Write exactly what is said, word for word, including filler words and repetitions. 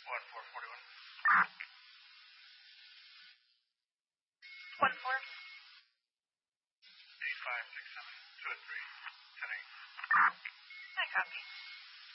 What, four forty-one? One four. Eight five six seven two at three.